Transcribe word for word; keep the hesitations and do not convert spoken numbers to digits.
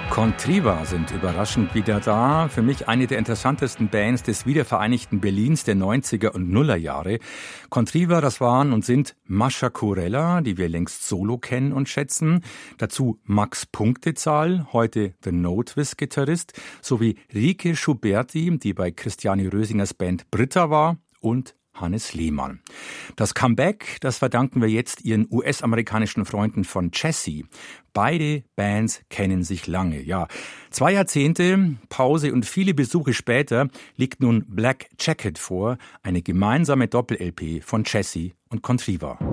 Contriva sind überraschend wieder da. Für mich eine der interessantesten Bands des wiedervereinigten Berlins der neunziger und Nullerjahre. Contriva, das waren und sind Mascha Kurella, die wir längst solo kennen und schätzen. Dazu Max Punktezahl, heute The Notewist-Gitarrist, sowie Rike Schuberti, die bei Christiane Rösingers Band Britta war, und Hannes Lehmann. Das Comeback, das verdanken wir jetzt ihren U S-amerikanischen Freunden von Chessy. Beide Bands kennen sich lange, ja. Zwei Jahrzehnte, Pause und viele Besuche später liegt nun Black Jacket vor, eine gemeinsame Doppel-L P von Chessy und Contriva.